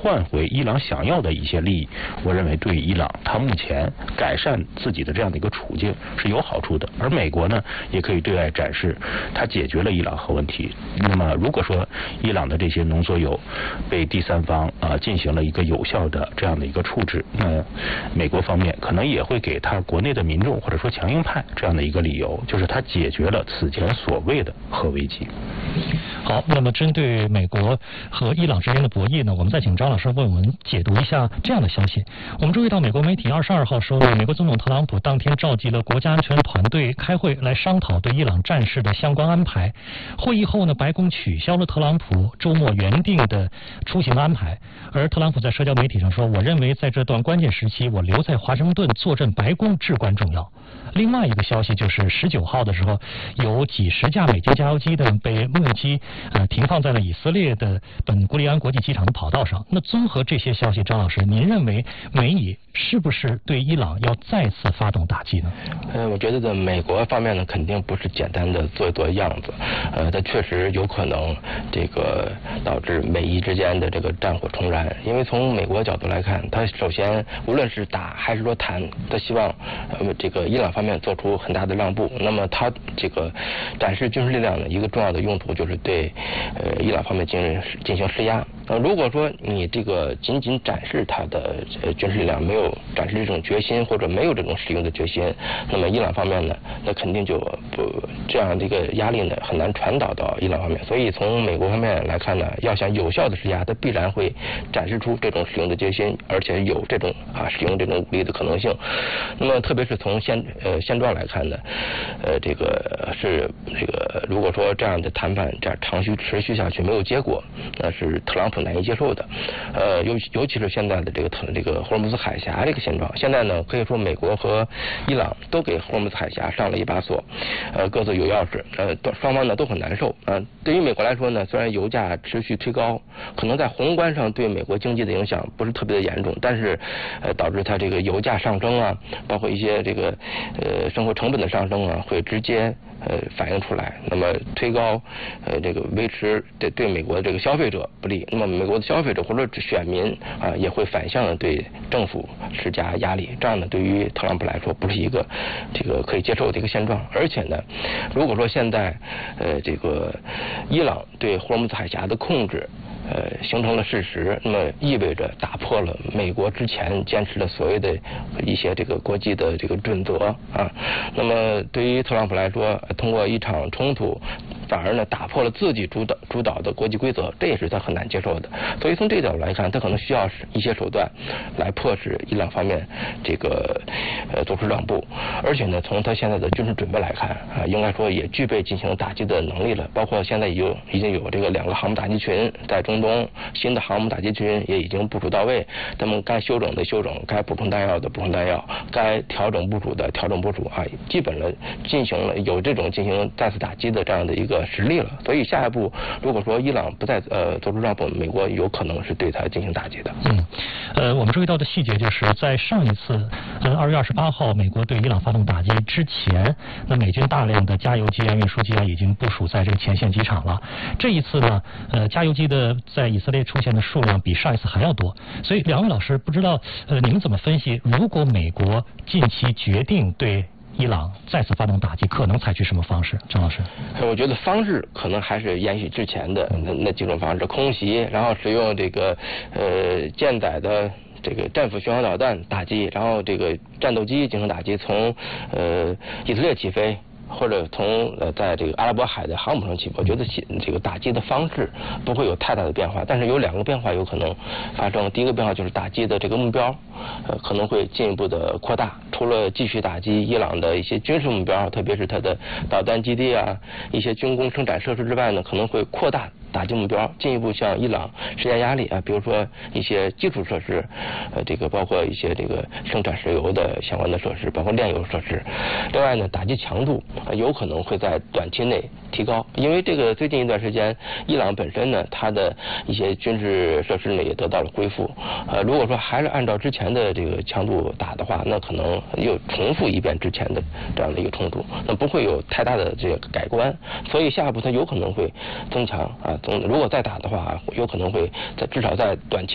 换回伊朗想要的一些利益，我认为对于伊朗它目前改善自己的这样的一个处境是有好处的。而美国呢，也可以对外展示它解决了伊朗核问题。那么如果说伊朗的这些浓缩铀被第三方进行了一个有效的这样的一个处置，那美国方面可能也会给他国内的民众或者说强硬派这样的一个理由，就是他解决了此前所谓的核危机。 好，那么针对美国和伊朗之间的博弈呢，我们再请张老师为我们解读一下这样的消息。我们注意到美国媒体22号说，美国总统特朗普当天召集了国家安全团队开会来商讨对伊朗战事的相关安排。会议后呢，白宫取消了特朗普周末原定的出行安排，而特朗普在社交媒体上说，我认为在这段关键时期，我留在华盛顿坐镇白宫至关重要。另外一个消息就是19号的时候，有几十架美军加油机被目击停放在了以色列的本古里安国际机场的跑道上。那综合这些消息，张老师，您认为美以是不是对伊朗要再次发动打击呢？ 我觉得美国方面呢，肯定不是简单的做一做样子，它确实有可能这个导致美伊之间的这个战火重燃。因为从美国角度来看，它首先无论是打还是说谈，它希望这个伊朗方面做出很大的让步。那么它这个展示军事力量的一个重要的用途就是对伊朗方面进行施压。如果说你这个仅仅展示它的军事力量，没有展示这种决心，或者没有这种使用的决心，那么伊朗方面呢，那肯定就不这样这个压力呢很难传导到伊朗方面。所以从美国方面来看呢，要想有效的施压，它必然会展示出这种使用的决心，而且有这种使用这种武力的可能性。那么特别是从现状来看呢，这个如果说这样的谈判这样持续下去没有结果，那是特朗普难以接受的。尤其是现在的这个霍尔木兹海峡这个现状，现在呢可以说美国和伊朗都给霍尔木兹海峡上了一把锁，各自有钥匙，双方呢都很难受。对于美国来说呢，虽然油价持续推高，可能在宏观上对美国经济的影响不是特别的严重，但是导致它这个油价上升啊，包括一些这个生活成本的上升啊，会直接反映出来。那么推高这个维持对美国的这个消费者不利，那么美国的消费者或者选民也会反向的对政府施加压力。这样呢，对于特朗普来说不是一个这个可以接受的一个现状。而且呢，如果说现在这个伊朗对霍尔木兹海峡的控制形成了事实，那么意味着打破了美国之前坚持的所谓的一些这个国际的这个准则那么对于特朗普来说，通过一场冲突反而呢打破了自己主导的国际规则，这也是他很难接受的。所以从这角度来看，他可能需要一些手段来迫使伊朗方面这个做出让步。而且呢，从他现在的军事准备来看应该说也具备进行打击的能力了。包括现在已经有这个2个航母打击群在中东，新的航母打击群也已经部署到位，他们该休整的休整，该补充弹药的补充弹药，该调整部署的调整部署基本了进行再次打击的这样的一个实力了。所以下一步如果说伊朗不再做出让步，美国有可能是对它进行打击的。 我们注意到的细节就是在上一次2月28号美国对伊朗发动打击之前，那美军大量的加油机运输机已经部署在这个前线机场了。这一次呢加油机的在以色列出现的数量比上一次还要多。所以两位老师不知道你们怎么分析，如果美国近期决定对伊朗再次发动打击，可能采取什么方式？张老师， 我觉得方式可能还是延续之前的那几种方式，空袭，然后使用这个舰载的这个战斧巡航导弹打击，然后这个战斗机进行打击，从以色列起飞，或者从在这个阿拉伯海的航母上起，我觉得这个打击的方式不会有太大的变化，但是有2个变化有可能发生。第一个变化就是打击的这个目标可能会进一步的扩大，除了继续打击伊朗的一些军事目标，特别是它的导弹基地一些军工生产设施之外呢，可能会扩大打击目标，进一步向伊朗施加压力比如说一些基础设施这个包括一些这个生产石油的相关的设施，包括炼油设施。另外呢，打击强度有可能会在短期内提高，因为这个最近一段时间伊朗本身呢它的一些军事设施呢也得到了恢复如果说还是按照之前的这个强度打的话，那可能又重复一遍之前的这样的一个冲突，那不会有太大的这个改观。所以下一步它有可能会增强如果再打的话有可能会至少在短期